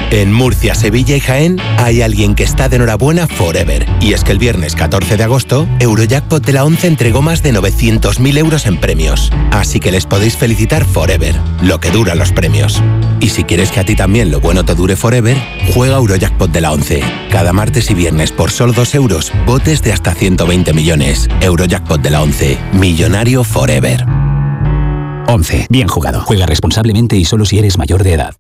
En Murcia, Sevilla y Jaén hay alguien que está de enhorabuena forever. Y es que el viernes 14 de agosto, Eurojackpot de la 11 entregó más de 900.000 euros en premios. Así que les podéis felicitar forever, lo que duran los premios. Y si quieres que a ti también lo bueno te dure forever, juega Eurojackpot de la 11. Cada martes y viernes por solo 2 euros, botes de hasta 120 millones. Eurojackpot de la 11. Millonario forever. 11. Bien jugado. Juega responsablemente y solo si eres mayor de edad.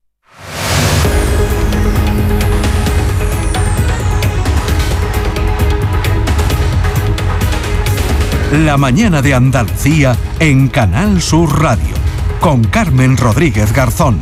La mañana de Andalucía en Canal Sur Radio, con Carmen Rodríguez Garzón.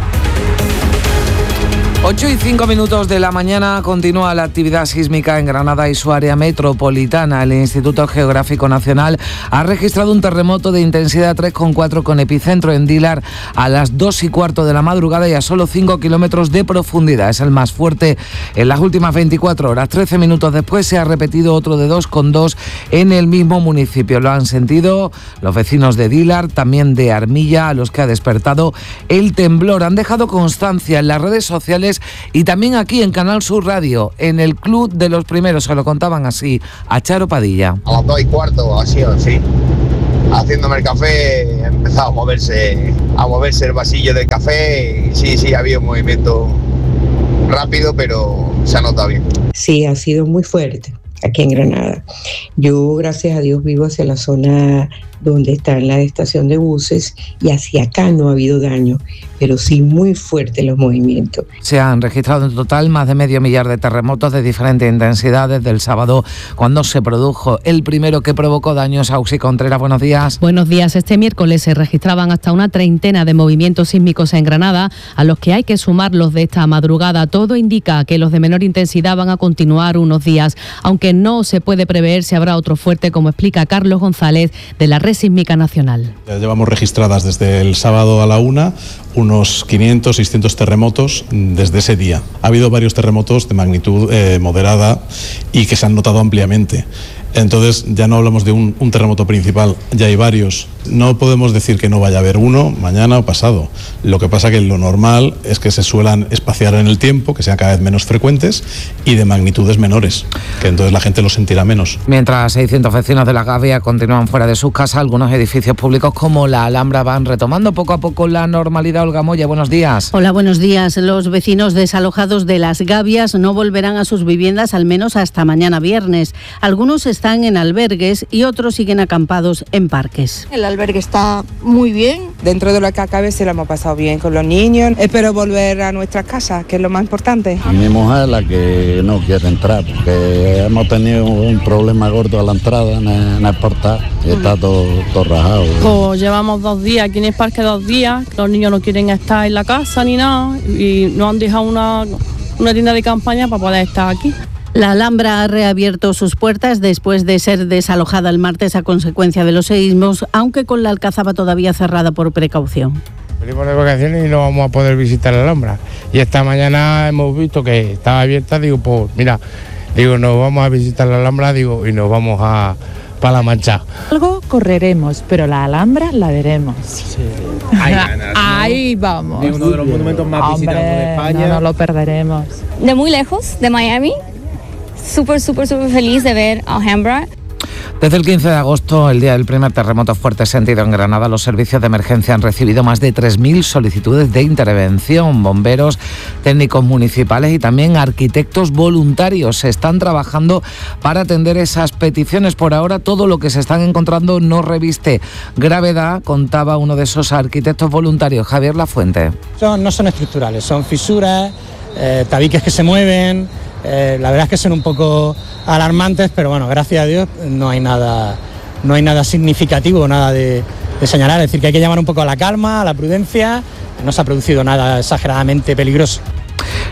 8:05 de la mañana continúa la actividad sísmica en Granada y su área metropolitana. El Instituto Geográfico Nacional ha registrado un terremoto de intensidad 3,4 con epicentro en Dílar a las 2:15 de la madrugada y a solo 5 kilómetros de profundidad. Es el más fuerte en las últimas 24 horas. 13 minutos después se ha repetido otro de 2,2 en el mismo municipio. Lo han sentido los vecinos de Dílar, también de Armilla, a los que ha despertado el temblor. Han dejado constancia en las redes sociales y también aquí en Canal Sur Radio, en el Club de los Primeros, se lo contaban así a Charo Padilla. A las 2:15, así o así, haciéndome el café, ha empezado a moverse el vasillo del café y sí, había un movimiento rápido, pero se ha notado bien. Sí, ha sido muy fuerte aquí en Granada. Yo, gracias a Dios, vivo hacia la zona donde está la estación de buses y hacia acá no ha habido daño, pero sí muy fuertes los movimientos. Se han registrado en total más de medio millar de terremotos de diferentes intensidades desde el sábado, cuando se produjo el primero que provocó daños. Auxi Contreras, buenos días. Buenos días. Este miércoles se registraban hasta una treintena de movimientos sísmicos en Granada, a los que hay que sumar los de esta madrugada. Todo indica que los de menor intensidad van a continuar unos días, aunque no se puede prever si habrá otro fuerte, como explica Carlos González de la Red Sísmica Nacional. Ya llevamos registradas desde el sábado a la 1 unos 500, 600 terremotos desde ese día. Ha habido varios terremotos de magnitud moderada y que se han notado ampliamente. Entonces ya no hablamos de un terremoto principal, ya hay varios. No podemos decir que no vaya a haber uno mañana o pasado. Lo que pasa que lo normal es que se suelan espaciar en el tiempo, que sean cada vez menos frecuentes y de magnitudes menores, que entonces la gente lo sentirá menos. Mientras 600 vecinos de La Gavia continúan fuera de sus casas, algunos edificios públicos como la Alhambra van retomando poco a poco la normalidad. Olga Moya, buenos días. Hola, buenos días. Los vecinos desalojados de Las Gavias no volverán a sus viviendas al menos hasta mañana viernes. Algunos están en albergues y otros siguen acampados en parques. El albergue está muy bien. Dentro de lo que acabe se lo hemos pasado bien con los niños. Espero volver a nuestras casas, que es lo más importante. Mi mujer es la que no quiere entrar porque hemos tenido un problema gordo a la entrada en el portal y está todo rajado. Pues llevamos 2 días aquí en el parque, 2 días. Los niños no quieren estar en la casa ni nada y nos han dejado una tienda de campaña para poder estar aquí. La Alhambra ha reabierto sus puertas después de ser desalojada el martes a consecuencia de los seísmos, aunque con la Alcazaba todavía cerrada por precaución. Venimos de vacaciones y no vamos a poder visitar la Alhambra. Y esta mañana hemos visto que estaba abierta, pues mira, nos vamos a visitar la Alhambra, y nos vamos para La Mancha. Algo correremos, pero la Alhambra la veremos. Sí. Ahí vamos. Es uno de los monumentos más visitados de España. No lo perderemos. De muy lejos, de Miami. Súper feliz de ver Alhambra. Desde el 15 de agosto, el día del primer terremoto fuerte sentido en Granada, los servicios de emergencia han recibido más de 3.000 solicitudes de intervención. Bomberos, técnicos municipales y también arquitectos voluntarios están trabajando para atender esas peticiones. Por ahora, todo lo que se están encontrando no reviste gravedad, contaba uno de esos arquitectos voluntarios, Javier Lafuente. No son estructurales, son fisuras, tabiques que se mueven. La verdad es que son un poco alarmantes, pero bueno, gracias a Dios no hay nada significativo, nada de señalar. Es decir, que hay que llamar un poco a la calma, a la prudencia. No se ha producido nada exageradamente peligroso.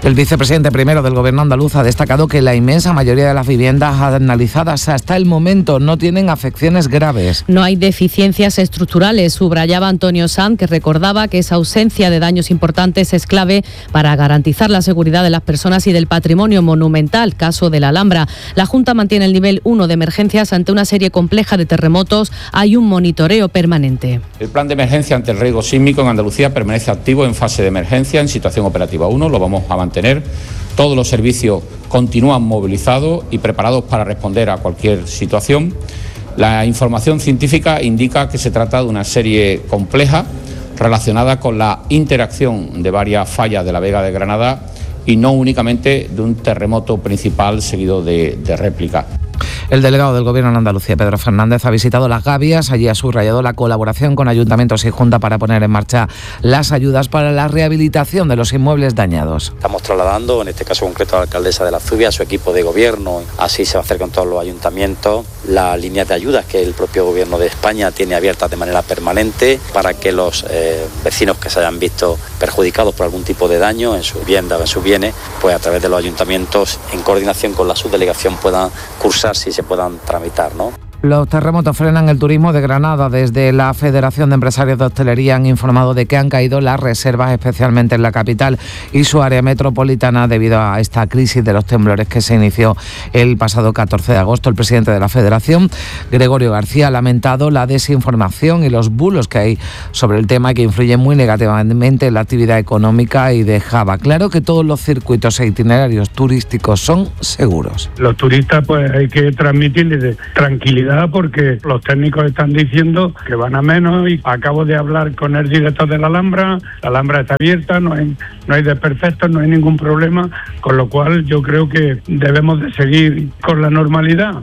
El vicepresidente primero del Gobierno andaluz ha destacado que la inmensa mayoría de las viviendas analizadas hasta el momento no tienen afecciones graves. No hay deficiencias estructurales, subrayaba Antonio Sanz, que recordaba que esa ausencia de daños importantes es clave para garantizar la seguridad de las personas y del patrimonio monumental, caso de la Alhambra. La Junta mantiene el nivel 1 de emergencias ante una serie compleja de terremotos. Hay un monitoreo permanente. El plan de emergencia ante el riesgo sísmico en Andalucía permanece activo en fase de emergencia, en situación operativa 1, lo vamos a mantener. Todos los servicios continúan movilizados y preparados para responder a cualquier situación. La información científica indica que se trata de una serie compleja relacionada con la interacción de varias fallas de la Vega de Granada y no únicamente de un terremoto principal seguido de réplica. El delegado del Gobierno en Andalucía, Pedro Fernández, ha visitado Las Gavias. Allí ha subrayado la colaboración con ayuntamientos y Junta para poner en marcha las ayudas para la rehabilitación de los inmuebles dañados. Estamos trasladando, en este caso concreto, a la alcaldesa de La Zubia, a su equipo de gobierno. Así se va a hacer con todos los ayuntamientos las líneas de ayudas que el propio Gobierno de España tiene abiertas de manera permanente para que los vecinos que se hayan visto perjudicados por algún tipo de daño en su vivienda o en sus bienes, pues a través de los ayuntamientos, en coordinación con la subdelegación, puedan cursar si se puedan tramitar, ¿no? Los terremotos frenan el turismo de Granada. Desde la Federación de Empresarios de Hostelería han informado de que han caído las reservas, especialmente en la capital y su área metropolitana, debido a esta crisis de los temblores que se inició el pasado 14 de agosto. El presidente de la Federación, Gregorio García, ha lamentado la desinformación y los bulos que hay sobre el tema, que influyen muy negativamente en la actividad económica, y dejaba claro que todos los circuitos e itinerarios turísticos son seguros. Los turistas, pues hay que transmitirles tranquilidad, porque los técnicos están diciendo que van a menos, y acabo de hablar con el director de la Alhambra está abierta, no hay desperfectos, no hay ningún problema, con lo cual yo creo que debemos de seguir con la normalidad.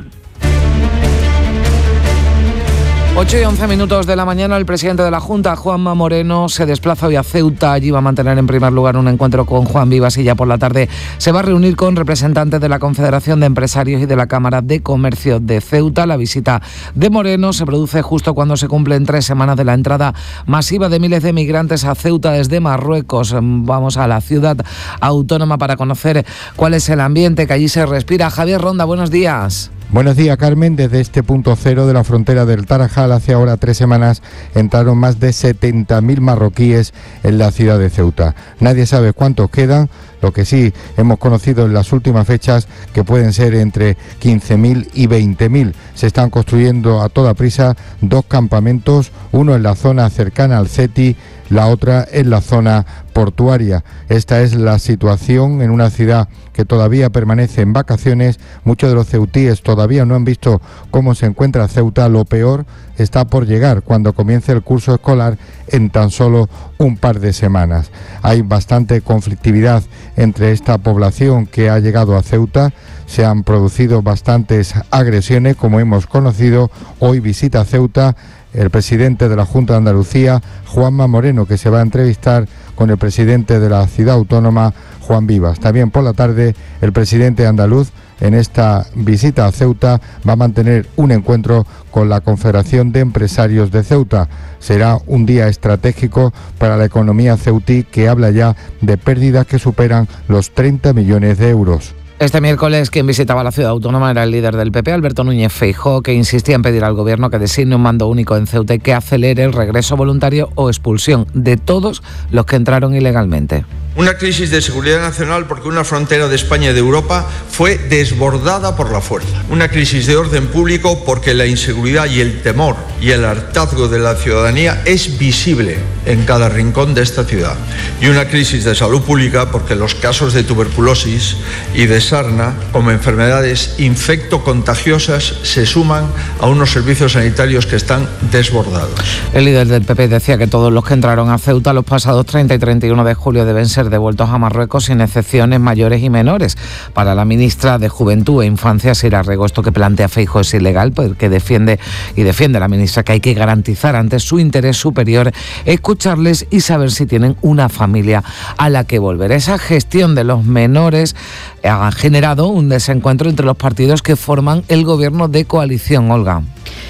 8:11 de la mañana, el presidente de la Junta, Juanma Moreno, se desplaza hoy a Ceuta. Allí va a mantener en primer lugar un encuentro con Juan Vivas y ya por la tarde se va a reunir con representantes de la Confederación de Empresarios y de la Cámara de Comercio de Ceuta. La visita de Moreno se produce justo cuando se cumplen 3 semanas de la entrada masiva de miles de migrantes a Ceuta desde Marruecos. Vamos a la ciudad autónoma para conocer cuál es el ambiente que allí se respira. Javier Ronda, buenos días. Buenos días, Carmen. Desde este punto cero de la frontera del Tarajal, hace ahora 3 semanas, entraron más de 70.000 marroquíes en la ciudad de Ceuta. Nadie sabe cuántos quedan. Lo que sí hemos conocido en las últimas fechas, que pueden ser entre 15.000 y 20.000. Se están construyendo a toda prisa 2 campamentos, uno en la zona cercana al CETI, la otra en la zona portuaria. Esta es la situación en una ciudad que todavía permanece en vacaciones. Muchos de los ceutíes todavía no han visto cómo se encuentra Ceuta. Lo peor está por llegar cuando comience el curso escolar en tan solo un par de semanas. Hay bastante conflictividad entre esta población que ha llegado a Ceuta. Se han producido bastantes agresiones, como hemos conocido. Hoy visita Ceuta el presidente de la Junta de Andalucía, Juanma Moreno, que se va a entrevistar con el presidente de la ciudad autónoma, Juan Vivas. También por la tarde, el presidente andaluz, en esta visita a Ceuta, va a mantener un encuentro con la Confederación de Empresarios de Ceuta. Será un día estratégico para la economía ceutí, que habla ya de pérdidas que superan los 30 millones de euros. Este miércoles quien visitaba la ciudad autónoma era el líder del PP, Alberto Núñez Feijóo, que insistía en pedir al Gobierno que designe un mando único en Ceuta y que acelere el regreso voluntario o expulsión de todos los que entraron ilegalmente. Una crisis de seguridad nacional porque una frontera de España y de Europa fue desbordada por la fuerza. Una crisis de orden público porque la inseguridad y el temor y el hartazgo de la ciudadanía es visible en cada rincón de esta ciudad. Y una crisis de salud pública porque los casos de tuberculosis y de sarna como enfermedades infectocontagiosas se suman a unos servicios sanitarios que están desbordados. El líder del PP decía que todos los que entraron a Ceuta los pasados 30 y 31 de julio deben ser devueltos a Marruecos sin excepciones mayores y menores. Para la ministra de Juventud e Infancia, Sira Rego, esto que plantea Feijóo es ilegal, porque defiende la ministra que hay que garantizar ante su interés superior escucharles y saber si tienen una familia a la que volver. Esa gestión de los menores ha generado un desencuentro entre los partidos que forman el gobierno de coalición, Olga.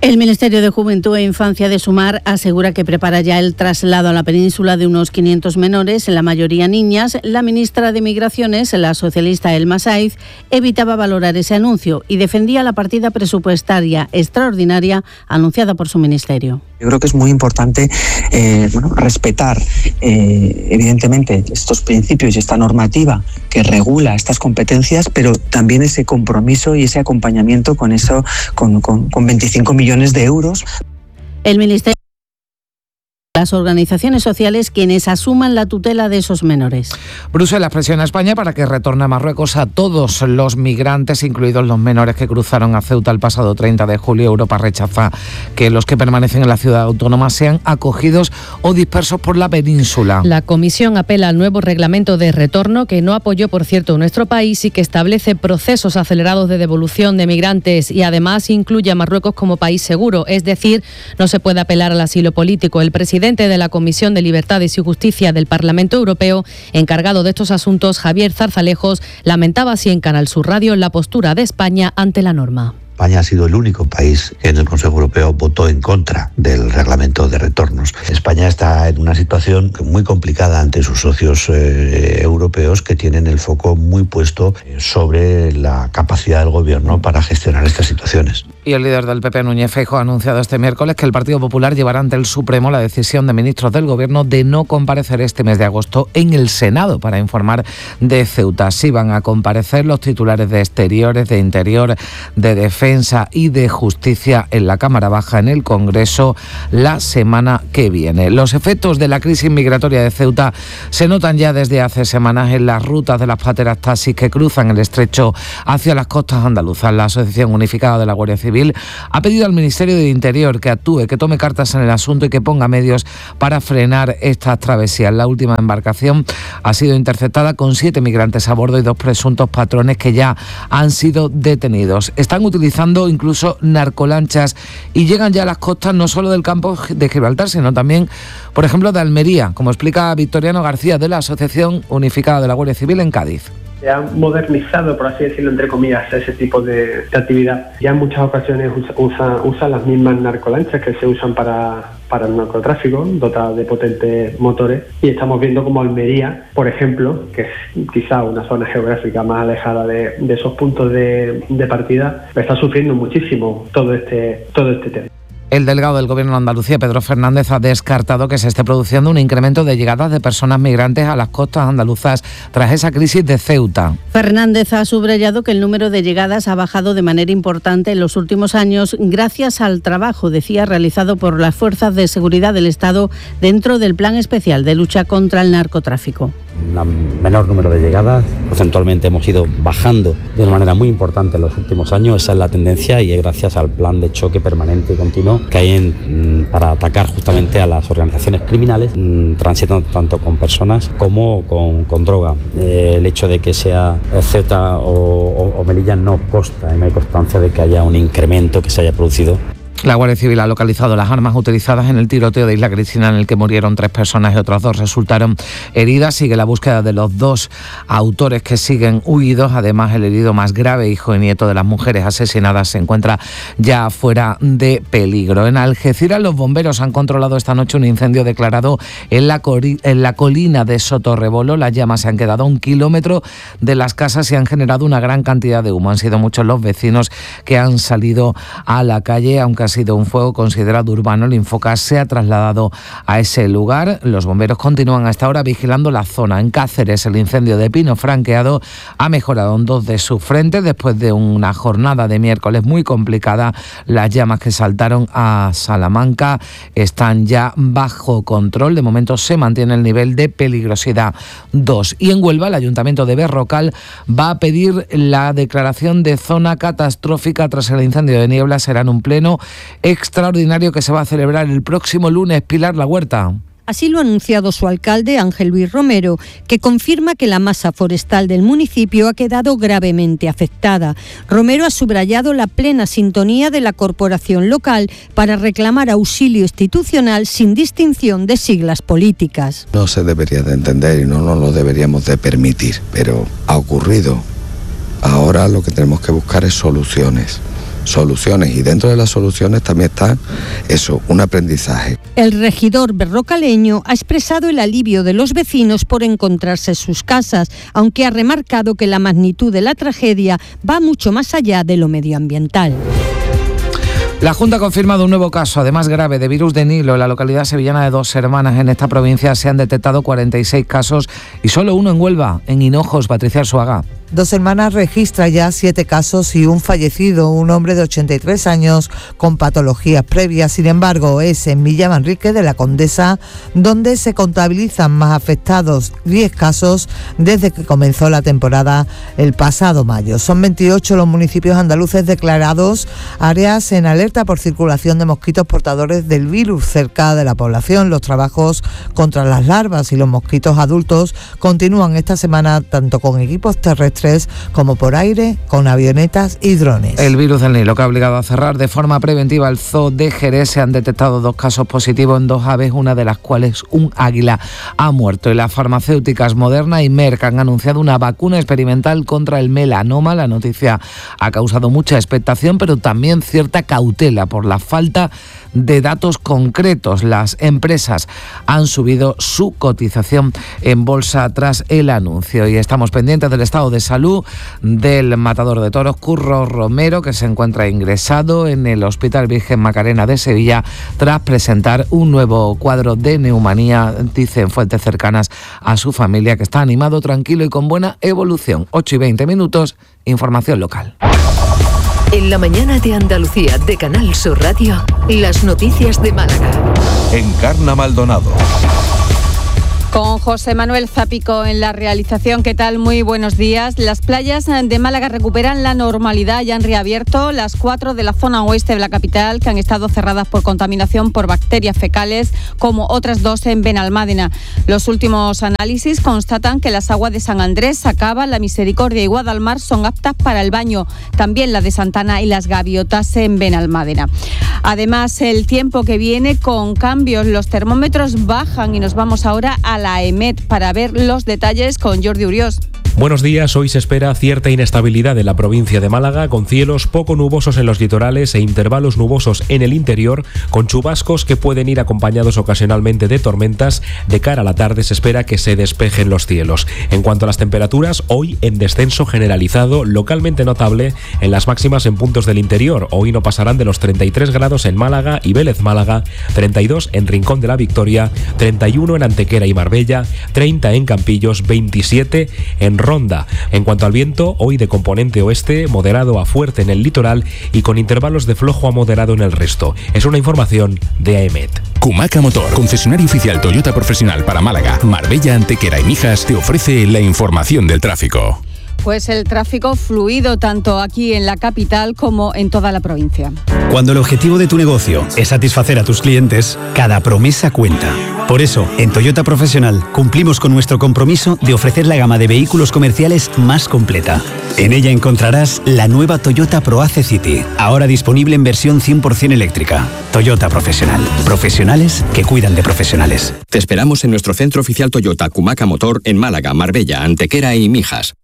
El Ministerio de Juventud e Infancia de Sumar asegura que prepara ya el traslado a la península de unos 500 menores, en la mayoría niñas. La ministra de Migraciones, la socialista Elma Saiz, evitaba valorar ese anuncio y defendía la partida presupuestaria extraordinaria anunciada por su ministerio. Yo creo que es muy importante respetar evidentemente estos principios y esta normativa que regula estas competencias, pero también ese compromiso y ese acompañamiento con eso, con 25 millones de euros. El Ministerio, las organizaciones sociales, quienes asuman la tutela de esos menores. Bruselas presiona a España para que retorne a Marruecos a todos los migrantes, incluidos los menores que cruzaron a Ceuta el pasado 30 de julio. Europa rechaza que los que permanecen en la ciudad autónoma sean acogidos o dispersos por la península. La Comisión apela al nuevo reglamento de retorno, que no apoyó, por cierto, nuestro país, y que establece procesos acelerados de devolución de migrantes y además incluye a Marruecos como país seguro. Es decir, no se puede apelar al asilo político. El presidente de la Comisión de Libertades y Justicia del Parlamento Europeo, encargado de estos asuntos, Javier Zarzalejos, lamentaba así en Canal Sur Radio la postura de España ante la norma. España ha sido el único país que en el Consejo Europeo votó en contra del reglamento de retornos. España está en una situación muy complicada ante sus socios europeos, que tienen el foco muy puesto sobre la capacidad del gobierno para gestionar estas situaciones. Y el líder del PP, Núñez Feijóo, ha anunciado este miércoles que el Partido Popular llevará ante el Supremo la decisión de ministros del Gobierno de no comparecer este mes de agosto en el Senado para informar de Ceuta. Sí van a comparecer los titulares de Exteriores, de Interior, de Defensa y de Justicia en la Cámara Baja en el Congreso la semana que viene. Los efectos de la crisis migratoria de Ceuta se notan ya desde hace semanas en las rutas de las pateras taxis que cruzan el estrecho hacia las costas andaluzas. La Asociación Unificada de la Guardia Civil ha pedido al Ministerio de Interior que actúe, que tome cartas en el asunto y que ponga medios para frenar estas travesías. La última embarcación ha sido interceptada con 7 migrantes a bordo y 2 presuntos patrones que ya han sido detenidos. Están utilizando incluso narcolanchas y llegan ya a las costas no solo del campo de Gibraltar, sino también, por ejemplo, de Almería, como explica Victoriano García de la Asociación Unificada de la Guardia Civil en Cádiz. Se ha modernizado, por así decirlo, entre comillas, ese tipo de actividad. Ya en muchas ocasiones usan las mismas narcolanchas que se usan para el narcotráfico, dotadas de potentes motores, y estamos viendo como Almería, por ejemplo, que es quizá una zona geográfica más alejada de esos puntos de partida, está sufriendo muchísimo todo este tema. El delegado del Gobierno de Andalucía, Pedro Fernández, ha descartado que se esté produciendo un incremento de llegadas de personas migrantes a las costas andaluzas tras esa crisis de Ceuta. Fernández ha subrayado que el número de llegadas ha bajado de manera importante en los últimos años gracias al trabajo, decía, realizado por las fuerzas de seguridad del Estado dentro del Plan Especial de Lucha contra el Narcotráfico. Un menor número de llegadas, porcentualmente hemos ido bajando de una manera muy importante en los últimos años. Esa es la tendencia y es gracias al plan de choque permanente y continuo que hay para atacar justamente a las organizaciones criminales, transitando tanto con personas como con droga. El hecho de que sea Ceuta o Melilla no consta, no hay constancia de que haya un incremento que se haya producido. La Guardia Civil ha localizado las armas utilizadas en el tiroteo de Isla Cristina, en el que murieron 3 personas y otras 2 resultaron heridas. Sigue la búsqueda de los 2 autores que siguen huidos. Además, el herido más grave, hijo y nieto de las mujeres asesinadas, se encuentra ya fuera de peligro. En Algeciras, los bomberos han controlado esta noche un incendio declarado en la colina de Sotorrebolo. Las llamas se han quedado a 1 kilómetro de las casas y han generado una gran cantidad de humo. Han sido muchos los vecinos que han salido a la calle, aunque ha sido un fuego considerado urbano. El Infoca se ha trasladado a ese lugar. Los bomberos continúan hasta ahora vigilando la zona. En Cáceres, el incendio de Pino Franqueado ha mejorado en 2 de sus frentes después de una jornada de miércoles muy complicada. Las llamas que saltaron a Salamanca están ya bajo control. De momento se mantiene el nivel de peligrosidad 2. Y en Huelva, el Ayuntamiento de Berrocal va a pedir la declaración de zona catastrófica tras el incendio de Niebla. Será en un pleno extraordinario que se va a celebrar el próximo lunes. Pilar La Huerta. Así lo ha anunciado su alcalde, Ángel Luis Romero, que confirma que la masa forestal del municipio ha quedado gravemente afectada. Romero ha subrayado la plena sintonía de la corporación local para reclamar auxilio institucional sin distinción de siglas políticas. No se debería de entender y no nos lo deberíamos de permitir, pero ha ocurrido. Ahora lo que tenemos que buscar es soluciones. soluciones, y dentro de las soluciones también está eso, un aprendizaje. El regidor berrocaleño ha expresado el alivio de los vecinos por encontrarse sus casas, aunque ha remarcado que la magnitud de la tragedia va mucho más allá de lo medioambiental. La Junta ha confirmado un nuevo caso, además grave, de virus de Nilo en la localidad sevillana de Dos Hermanas. En esta provincia se han detectado 46 casos y solo uno en Huelva, en Hinojos. Patricia Arzuaga. Dos Hermanas registra ya 7 casos y un fallecido, un hombre de 83 años con patologías previas. Sin embargo, es en Villamanrique de la Condesa donde se contabilizan más afectados, 10 casos desde que comenzó la temporada el pasado mayo. Son 28 los municipios andaluces declarados áreas en alerta por circulación de mosquitos portadores del virus cerca de la población. Los trabajos contra las larvas y los mosquitos adultos continúan esta semana tanto con equipos terrestres como por aire, con avionetas y drones. El virus del Nilo, que ha obligado a cerrar de forma preventiva el zoo de Jerez. Se han detectado 2 casos positivos en 2 aves, una de las cuales un águila ha muerto. Y las farmacéuticas Moderna y Merck han anunciado una vacuna experimental contra el melanoma. La noticia ha causado mucha expectación, pero también cierta cautela por la falta de datos concretos. Las empresas han subido su cotización en bolsa tras el anuncio, y estamos pendientes del estado de salud del matador de toros Curro Romero, que se encuentra ingresado en el Hospital Virgen Macarena de Sevilla tras presentar un nuevo cuadro de neumonía. Dicen fuentes cercanas a su familia que está animado, tranquilo y con buena evolución. 8:20, información local. En la mañana de Andalucía de Canal Sur Radio, las noticias de Málaga. Encarna Maldonado. Con José Manuel Zapico en la realización. ¿Qué tal? Muy buenos días. Las playas de Málaga recuperan la normalidad y han reabierto las 4 de la zona oeste de la capital, que han estado cerradas por contaminación por bacterias fecales, como otras 2 en Benalmádena. Los últimos análisis constatan que las aguas de San Andrés, Sacaba, La Misericordia y Guadalmar son aptas para el baño. También la de Santana y las Gaviotas en Benalmádena. Además, el tiempo que viene con cambios. Los termómetros bajan y nos vamos ahora a la EMET para ver los detalles con Jordi Uriós. Buenos días. Hoy se espera cierta inestabilidad en la provincia de Málaga, con cielos poco nubosos en los litorales e intervalos nubosos en el interior, con chubascos que pueden ir acompañados ocasionalmente de tormentas. De cara a la tarde se espera que se despejen los cielos. En cuanto a las temperaturas, hoy en descenso generalizado, localmente notable en las máximas en puntos del interior. Hoy no pasarán de los 33 grados en Málaga y Vélez Málaga, 32 en Rincón de la Victoria, 31 en Antequera y Marbella, 30 en Campillos, 27 en Ronda. En cuanto al viento, hoy de componente oeste, moderado a fuerte en el litoral y con intervalos de flojo a moderado en el resto. Es una información de AEMET. Kumaca Motor, concesionario oficial Toyota profesional para Málaga, Marbella, Antequera y Mijas, te ofrece la información del tráfico. Pues el tráfico fluido tanto aquí en la capital como en toda la provincia. Cuando el objetivo de tu negocio es satisfacer a tus clientes, cada promesa cuenta. Por eso, en Toyota Profesional cumplimos con nuestro compromiso de ofrecer la gama de vehículos comerciales más completa. En ella encontrarás la nueva Toyota ProAce City, ahora disponible en versión 100% eléctrica. Toyota Profesional. Profesionales que cuidan de profesionales. Te esperamos en nuestro centro oficial Toyota Kumaca Motor en Málaga, Marbella, Antequera y Mijas.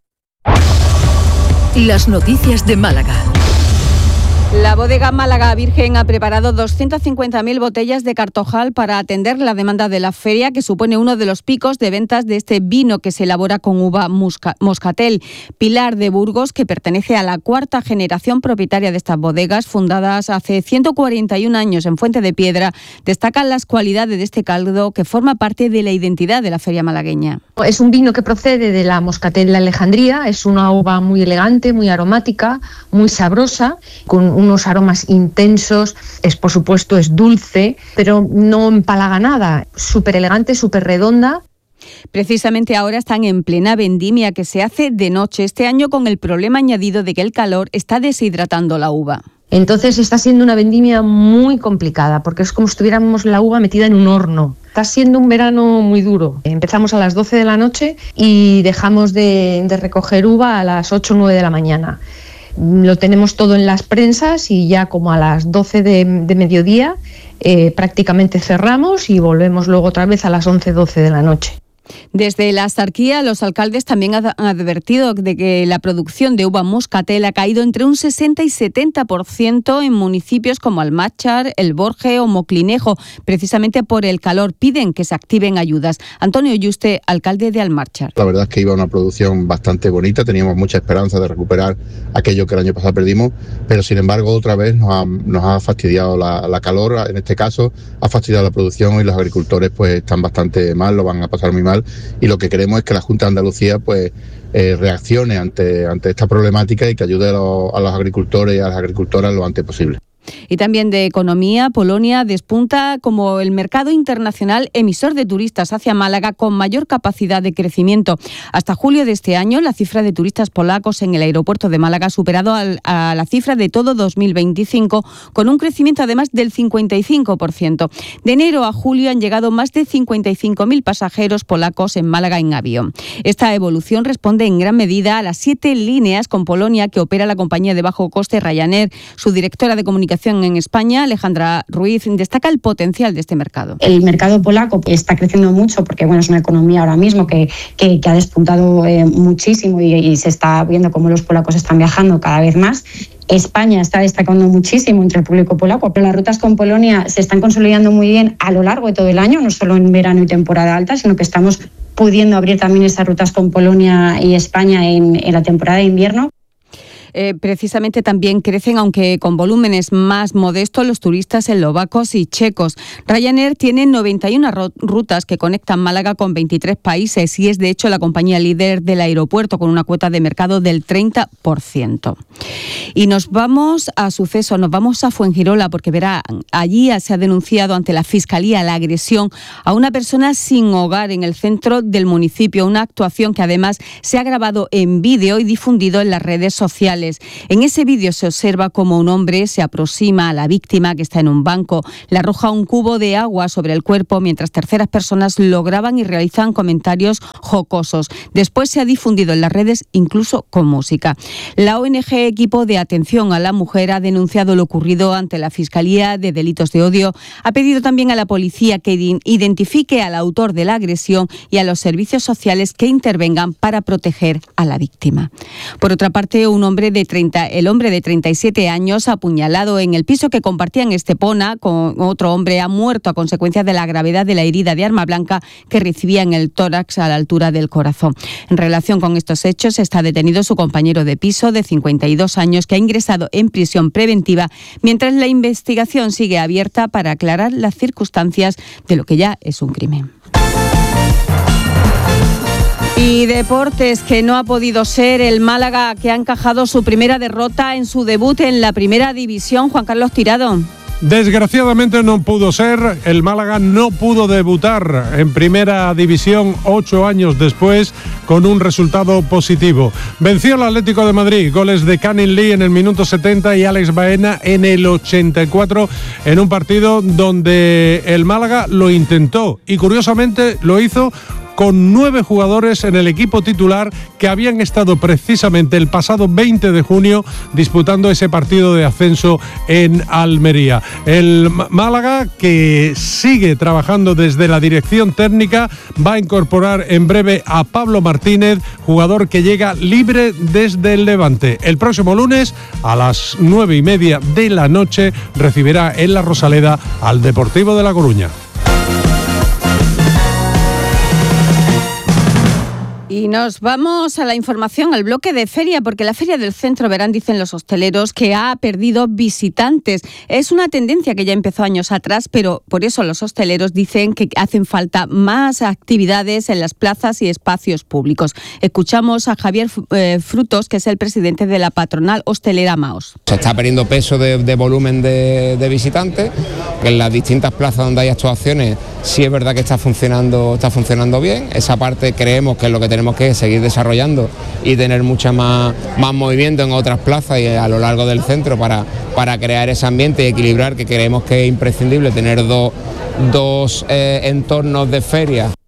Las noticias de Málaga. La bodega Málaga Virgen ha preparado 250.000 botellas de cartojal para atender la demanda de la feria, que supone uno de los picos de ventas de este vino que se elabora con uva moscatel. Pilar de Burgos, que pertenece a la 4ª generación propietaria de estas bodegas, fundadas hace 141 años en Fuente de Piedra, destaca las cualidades de este caldo que forma parte de la identidad de la feria malagueña. Es un vino que procede de la moscatel de Alejandría, es una uva muy elegante, muy aromática, muy sabrosa, con unos aromas intensos, por supuesto es dulce, pero no empalaga nada, súper elegante, súper redonda. Precisamente ahora están en plena vendimia, que se hace de noche, este año con el problema añadido de que el calor está deshidratando la uva. Entonces está siendo una vendimia muy complicada, porque es como si tuviéramos la uva metida en un horno. Está siendo un verano muy duro. Empezamos a las 12 de la noche y dejamos de recoger uva a las 8 o 9 de la mañana. Lo tenemos todo en las prensas y ya como a las 12 de mediodía prácticamente cerramos y volvemos luego otra vez a las 11, 12 de la noche. Desde la autarquía, los alcaldes también han advertido de que la producción de uva moscatel ha caído entre un 60 y 70% en municipios como Almáchar, El Borge o Moclinejo, precisamente por el calor. Piden que se activen ayudas. Antonio Yuste, alcalde de Almáchar. La verdad es que iba una producción bastante bonita, teníamos mucha esperanza de recuperar aquello que el año pasado perdimos, pero sin embargo otra vez nos ha fastidiado la calor, en este caso ha fastidiado la producción y los agricultores pues están bastante mal, lo van a pasar muy mal. Y lo que queremos es que la Junta de Andalucía pues reaccione ante esta problemática y que ayude a los agricultores y a las agricultoras lo antes posible. Y también de economía, Polonia despunta como el mercado internacional emisor de turistas hacia Málaga con mayor capacidad de crecimiento. Hasta julio de este año, la cifra de turistas polacos en el aeropuerto de Málaga ha superado a la cifra de todo 2025, con un crecimiento además del 55%. De enero a julio han llegado más de 55.000 pasajeros polacos en Málaga en avión. Esta evolución responde en gran medida a las 7 líneas con Polonia que opera la compañía de bajo coste Ryanair. Su directora de comunicación en España, Alejandra Ruiz, destaca el potencial de este mercado. El mercado polaco está creciendo mucho porque es una economía ahora mismo que ha despuntado muchísimo y se está viendo cómo los polacos están viajando cada vez más. España está destacando muchísimo entre el público polaco, pero las rutas con Polonia se están consolidando muy bien a lo largo de todo el año, no solo en verano y temporada alta, sino que estamos pudiendo abrir también esas rutas con Polonia y España en la temporada de invierno. Precisamente también crecen, aunque con volúmenes más modestos, los turistas eslovacos y checos. Ryanair tiene 91 rutas que conectan Málaga con 23 países y es de hecho la compañía líder del aeropuerto con una cuota de mercado del 30%. Y nos vamos a suceso, nos vamos a Fuengirola porque verá, allí se ha denunciado ante la Fiscalía la agresión a una persona sin hogar en el centro del municipio, una actuación que además se ha grabado en vídeo y difundido en las redes sociales. En ese vídeo se observa cómo un hombre se aproxima a la víctima que está en un banco, le arroja un cubo de agua sobre el cuerpo mientras terceras personas lo graban y realizan comentarios jocosos. Después se ha difundido en las redes incluso con música. La ONG Equipo de Atención a la Mujer ha denunciado lo ocurrido ante la Fiscalía de Delitos de Odio. Ha pedido también a la policía que identifique al autor de la agresión y a los servicios sociales que intervengan para proteger a la víctima. Por otra parte, el hombre de 37 años apuñalado en el piso que compartía en Estepona con otro hombre ha muerto a consecuencia de la gravedad de la herida de arma blanca que recibía en el tórax a la altura del corazón. En relación con estos hechos está detenido su compañero de piso de 52 años que ha ingresado en prisión preventiva mientras la investigación sigue abierta para aclarar las circunstancias de lo que ya es un crimen. Y deportes, que no ha podido ser el Málaga, que ha encajado su primera derrota en su debut en la primera división. Juan Carlos Tirado. Desgraciadamente no pudo ser, el Málaga no pudo debutar en primera división 8 años después con un resultado positivo. Venció al Atlético de Madrid, goles de Canning Lee en el minuto 70 y Alex Baena en el 84, en un partido donde el Málaga lo intentó y curiosamente lo hizo con 9 jugadores en el equipo titular que habían estado precisamente el pasado 20 de junio disputando ese partido de ascenso en Almería. El Málaga, que sigue trabajando desde la dirección técnica, va a incorporar en breve a Pablo Martínez, jugador que llega libre desde el Levante. El próximo lunes a las 9:30 de la noche recibirá en la Rosaleda al Deportivo de La Coruña. Y nos vamos a la información, al bloque de feria, porque la Feria del Centro Verán, dicen los hosteleros, que ha perdido visitantes. Es una tendencia que ya empezó años atrás, pero por eso los hosteleros dicen que hacen falta más actividades en las plazas y espacios públicos. Escuchamos a Javier Frutos, que es el presidente de la patronal hostelera Maos. Se está perdiendo peso de volumen de visitantes, que en las distintas plazas donde hay actuaciones sí es verdad que está funcionando bien. Esa parte creemos que es lo que tenemos que seguir desarrollando y tener mucha más movimiento en otras plazas y a lo largo del centro para crear ese ambiente y equilibrar, que creemos que es imprescindible tener dos entornos de feria.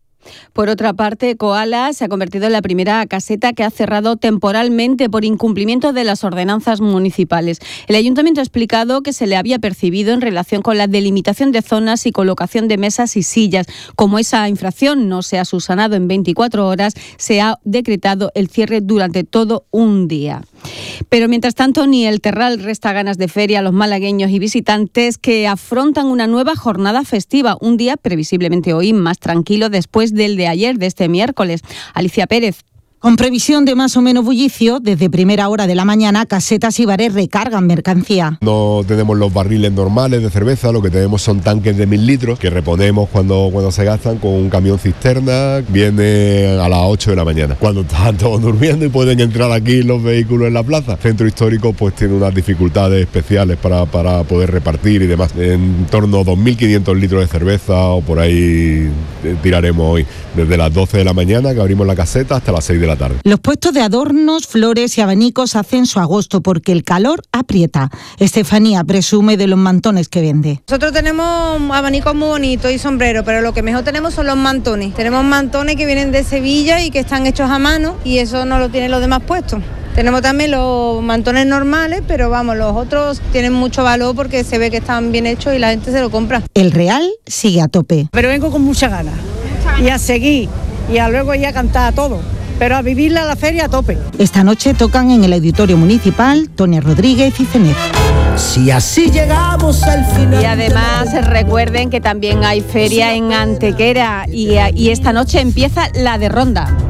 Por otra parte, Koala se ha convertido en la primera caseta que ha cerrado temporalmente por incumplimiento de las ordenanzas municipales. El ayuntamiento ha explicado que se le había percibido en relación con la delimitación de zonas y colocación de mesas y sillas. Como esa infracción no se ha subsanado en 24 horas, se ha decretado el cierre durante todo un día. Pero mientras tanto, ni el Terral resta ganas de feria a los malagueños y visitantes que afrontan una nueva jornada festiva, un día previsiblemente hoy más tranquilo después del de ayer, de este miércoles. Alicia Pérez. Con previsión de más o menos bullicio, desde primera hora de la mañana, casetas y bares recargan mercancía. No tenemos los barriles normales de cerveza, lo que tenemos son tanques de 1000 litros que reponemos cuando se gastan con un camión cisterna. Viene a las 8 de la mañana, cuando están todos durmiendo y pueden entrar aquí los vehículos en la plaza. El centro histórico pues tiene unas dificultades especiales para poder repartir y demás. En torno a 2.500 litros de cerveza o por ahí tiraremos hoy, desde las 12 de la mañana que abrimos la caseta hasta las 6 de la tarde. Los puestos de adornos, flores y abanicos hacen su agosto porque el calor aprieta. Estefanía presume de los mantones que vende. Nosotros tenemos abanicos muy bonitos y sombreros, pero lo que mejor tenemos son los mantones. Tenemos mantones que vienen de Sevilla y que están hechos a mano y eso no lo tienen los demás puestos. Tenemos también los mantones normales, pero vamos, los otros tienen mucho valor porque se ve que están bien hechos y la gente se lo compra. El Real sigue a tope. Pero vengo con mucha ganas y a seguir y a luego ya cantar a todo. Pero a vivirla a la feria a tope. Esta noche tocan en el Auditorio Municipal Tonia Rodríguez y Cenet. Si así llegamos al final. Y además recuerden que también hay feria en Antequera y esta noche empieza la de Ronda.